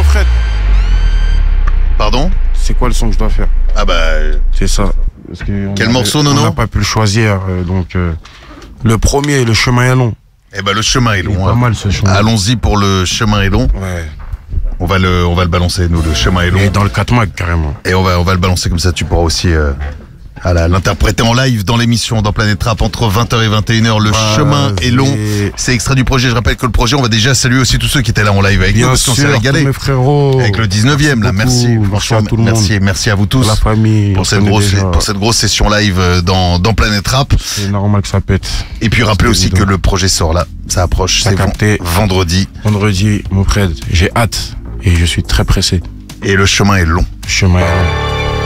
mon Fred. Pardon? C'est quoi le son que je dois faire? Ah bah... C'est ça. Parce que Quel morceau, Nono? On n'a pas pu le choisir, donc... le premier, le chemin est long. Eh ben le chemin est long. Il est pas mal ce chemin. Allons-y pour le chemin est long. Ouais. On va le balancer, nous, le chemin est long. Et dans le 4 mag carrément. Et on va le balancer comme ça, tu pourras aussi l'interpréter en live dans l'émission dans Planète Rap entre 20h et 21h. Le chemin est long. C'est extrait du projet. Je rappelle que le projet, on va déjà saluer aussi tous ceux qui étaient là en live avec nous parce qu'on s'est régalé. Tous mes frérots. Avec le 19e là, merci. Merci à tout le monde. Merci à vous tous. La famille. Pour cette grosse session live dans Planète Rap. C'est normal que ça pète. Et puis rappelez aussi que le projet sort là, ça approche, c'est vendredi. Vendredi, mon Fred, j'ai hâte et je suis très pressé. Et le chemin est long. Le chemin est long.